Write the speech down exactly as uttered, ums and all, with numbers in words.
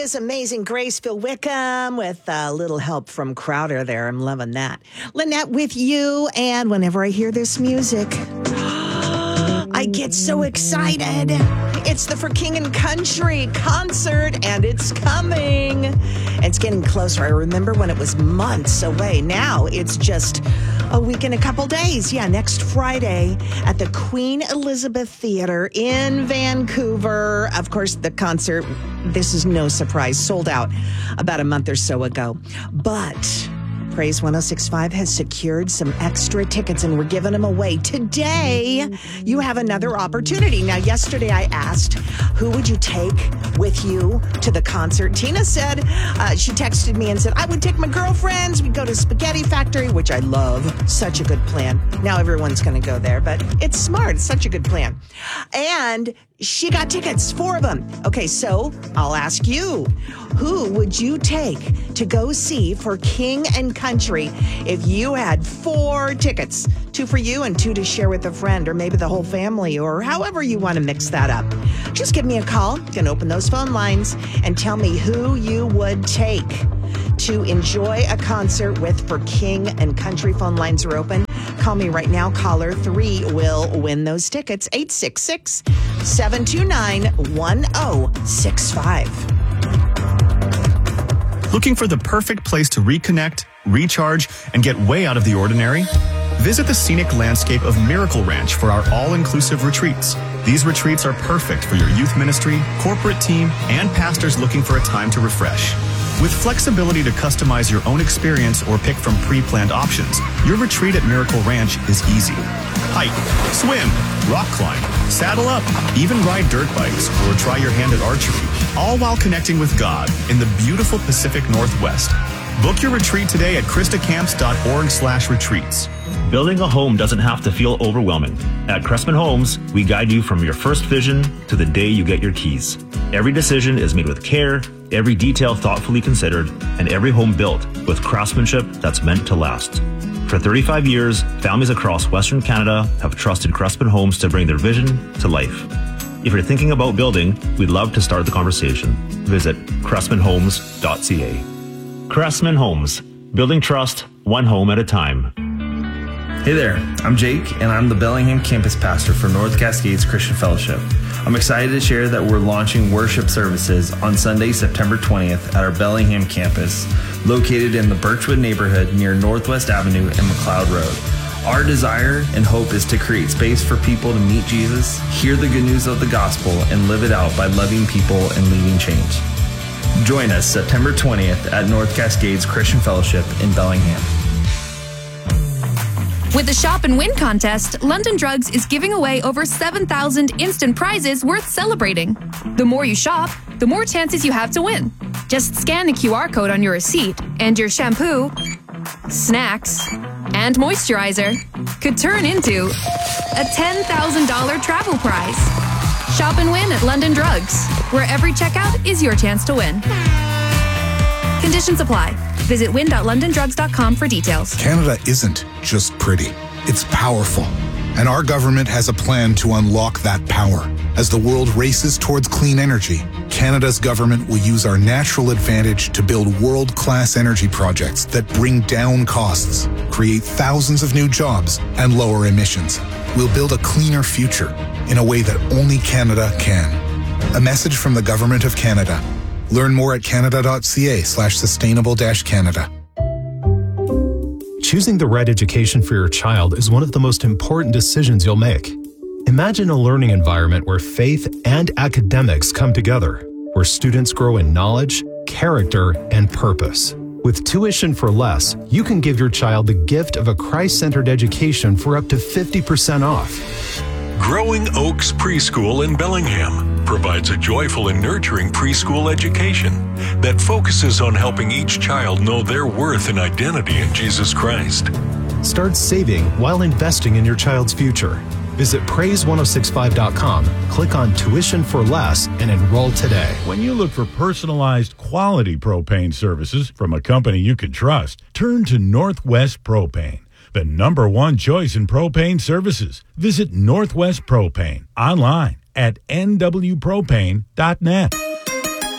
is Amazing Grace. Phil Wickham with a little help from Crowder there. I'm loving that. Lynette with you. And whenever I hear this music, I get so excited. It's the For King and Country concert, and it's coming. It's getting closer. I remember when it was months away. Now it's just a week and a couple days. Yeah, next Friday at the Queen Elizabeth Theater in Vancouver. Of course, the concert, this is no surprise, sold out about a month or so ago. But Praise one oh six point five has secured some extra tickets, and we're giving them away. Today, you have another opportunity. Now, yesterday I asked, who would you take with you to the concert? Tina said, uh, she texted me and said, I would take my girlfriends. We'd go to Spaghetti Factory, which I love. Such a good plan. Now everyone's going to go there, but it's smart. It's such a good plan. And she got tickets, four of them. Okay, so I'll ask you, who would you take to go see For King and Country if you had four tickets? Two for you and two to share with a friend or maybe the whole family, or however you want to mix that up. Just give me a call. You can open those phone lines and tell me who you would take to enjoy a concert with For King and Country. Phone lines are open. Call me right now. Caller three will win those tickets. eight six six, seven two nine, one oh six five. Looking for the perfect place to reconnect, recharge, and get way out of the ordinary? Visit the scenic landscape of Miracle Ranch for our all-inclusive retreats. These retreats are perfect for your youth ministry, corporate team, and pastors looking for a time to refresh. With flexibility to customize your own experience or pick from pre-planned options, your retreat at Miracle Ranch is easy. Hike, swim, rock climb, saddle up, even ride dirt bikes or try your hand at archery, all while connecting with God in the beautiful Pacific Northwest. Book your retreat today at christacamps.org slash retreats. Building a home doesn't have to feel overwhelming. At Cressman Homes, we guide you from your first vision to the day you get your keys. Every decision is made with care, every detail thoughtfully considered, and every home built with craftsmanship that's meant to last. For thirty-five years, families across Western Canada have trusted Cressman Homes to bring their vision to life. If you're thinking about building, we'd love to start the conversation. Visit cressman homes dot c a. Cressman Homes, building trust, one home at a time. Hey there, I'm Jake, and I'm the Bellingham campus pastor for North Cascades Christian Fellowship. I'm excited to share that we're launching worship services on Sunday, September twentieth at our Bellingham campus, located in the Birchwood neighborhood near Northwest Avenue and McLeod Road. Our desire and hope is to create space for people to meet Jesus, hear the good news of the gospel, and live it out by loving people and leading change. Join us September twentieth at North Cascades Christian Fellowship in Bellingham. With the Shop and Win contest, London Drugs is giving away over seven thousand instant prizes worth celebrating. The more you shop, the more chances you have to win. Just scan the Q R code on your receipt, and your shampoo, snacks, and moisturizer could turn into a ten thousand dollars travel prize. Shop and win at London Drugs, where every checkout is your chance to win. Conditions apply. Visit win dot london drugs dot com for details. Canada isn't just pretty, it's powerful. And our government has a plan to unlock that power. As the world races towards clean energy, Canada's government will use our natural advantage to build world-class energy projects that bring down costs, create thousands of new jobs, and lower emissions. We'll build a cleaner future in a way that only Canada can. A message from the Government of Canada. Learn more at canada.ca slash sustainable dash Canada. Choosing the right education for your child is one of the most important decisions you'll make. Imagine a learning environment where faith and academics come together, where students grow in knowledge, character, and purpose. With Tuition for Less, you can give your child the gift of a Christ-centered education for up to fifty percent off. Growing Oaks Preschool in Bellingham provides a joyful and nurturing preschool education that focuses on helping each child know their worth and identity in Jesus Christ. Start saving while investing in your child's future. Visit praise ten sixty-five dot com, click on Tuition for Less, and enroll today. When you look for personalized quality propane services from a company you can trust, turn to Northwest Propane, the number one choice in propane services. Visit Northwest Propane online at n w propane dot net.